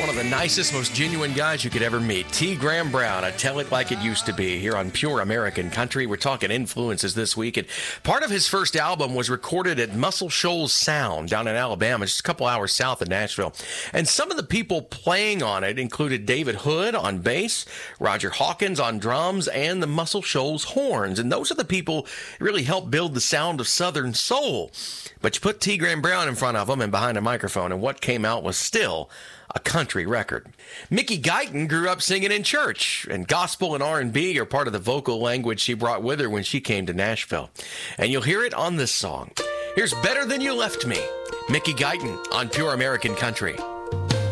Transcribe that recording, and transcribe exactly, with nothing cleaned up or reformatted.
One of the nicest, most genuine guys you could ever meet. T. Graham Brown, I Tell It Like It Used to Be, here on Pure American Country. We're talking influences this week. And part of his first album was recorded at Muscle Shoals Sound down in Alabama, just a couple hours south of Nashville. And some of the people playing on it included David Hood on bass, Roger Hawkins on drums, and the Muscle Shoals horns. And those are the people who really helped build the sound of Southern soul. But you put T. Graham Brown in front of them and behind a microphone, and what came out was still a country record. Mickey Guyton grew up singing in church, and gospel and R and B are part of the vocal language she brought with her when she came to Nashville. And you'll hear it on this song. Here's Better Than You Left Me, Mickey Guyton on Pure American Country.